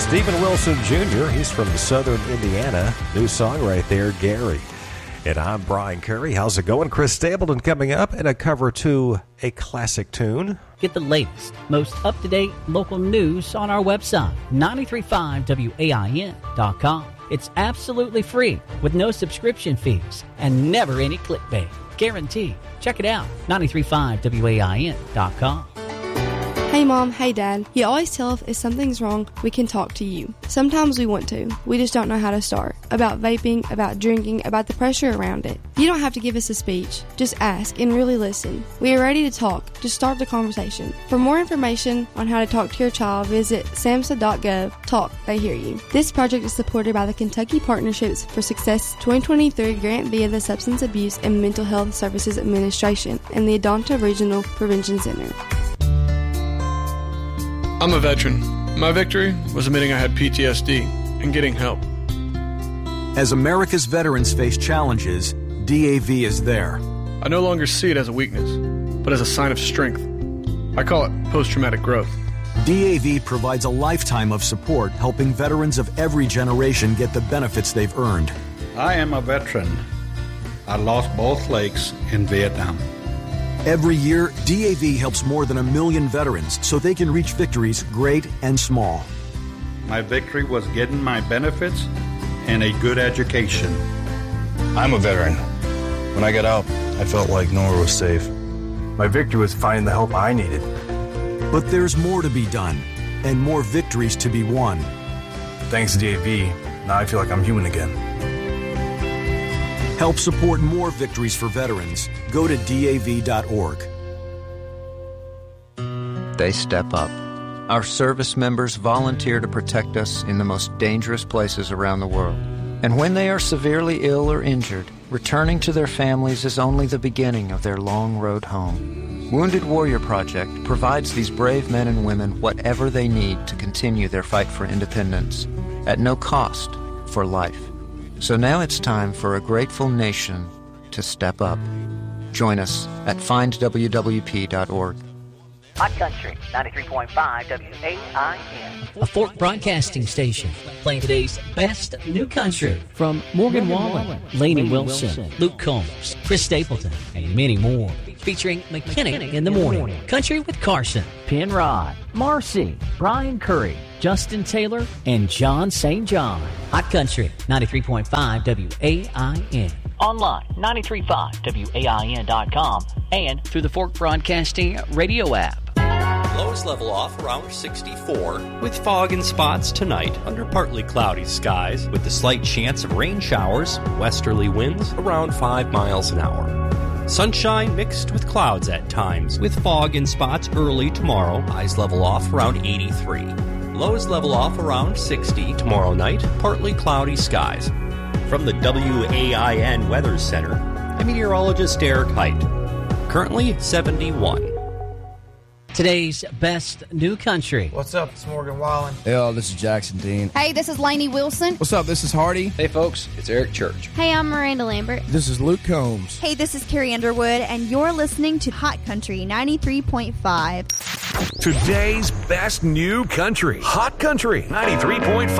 Stephen Wilson Jr., he's from Southern Indiana. New song right there, Gary. And I'm Brian Curry. How's it going? Chris Stapleton coming up and a cover to a classic tune. Get the latest, most up-to-date local news on our website, 935wain.com. It's absolutely free with no subscription fees and never any clickbait. Guaranteed. Check it out, 935wain.com. Hey Mom, hey Dad. You always tell us if something's wrong, we can talk to you. Sometimes we want to. We just don't know how to start. About vaping, about drinking, about the pressure around it. You don't have to give us a speech. Just ask and really listen. We are ready to talk. Just start the conversation. For more information on how to talk to your child, visit samhsa.gov. Talk, they hear you. This project is supported by the Kentucky Partnerships for Success 2023 grant via the Substance Abuse and Mental Health Services Administration and the Adonta Regional Prevention Center. I'm a veteran. My victory was admitting I had PTSD and getting help. As America's veterans face challenges, DAV is there. I no longer see it as a weakness, but as a sign of strength. I call it post-traumatic growth. DAV provides a lifetime of support, helping veterans of every generation get the benefits they've earned. I am a veteran. I lost both legs in Vietnam. Every year, DAV helps more than 1 million veterans so they can reach victories great and small. My victory was getting my benefits and a good education. I'm a veteran. When I got out, I felt like nowhere was safe. My victory was finding the help I needed. But there's more to be done and more victories to be won. Thanks to DAV, now I feel like I'm human again. Help support more victories for veterans. Go to DAV.org. They step up. Our service members volunteer to protect us in the most dangerous places around the world. And when they are severely ill or injured, returning to their families is only the beginning of their long road home. Wounded Warrior Project provides these brave men and women whatever they need to continue their fight for independence, at no cost for life. So now it's time for a grateful nation to step up. Join us at findwwp.org. Hot Country, 93.5 WAIN. A Fork Broadcasting Station, playing today's best new country from Morgan Wallen, Lainey Wilson, Luke Combs, Chris Stapleton, and many more. Featuring McKinnick in the Morning, Country with Carson, Penrod, Marcy, Brian Curry, Justin Taylor, and John St. John. Hot Country, 93.5 WAIN. Online, 935wain.com, and through the Fork Broadcasting radio app. Lows level off around 64, with fog and spots tonight under partly cloudy skies, with a slight chance of rain showers, westerly winds around 5 miles an hour. Sunshine mixed with clouds at times, with fog and spots early tomorrow. Highs level off around 83. Lows level off around 60 tomorrow night, partly cloudy skies. From the WAIN Weather Center, I'm meteorologist Eric Height. Currently 71. Today's best new country. What's up? It's Morgan Wallen. Hey, all, this is Jackson Dean. Hey, this is Lainey Wilson. What's up? This is Hardy. Hey, folks, it's Eric Church. Hey, I'm Miranda Lambert. This is Luke Combs. Hey, this is Carrie Underwood, and you're listening to Hot Country 93.5. Today's best new country. Hot Country 93.5.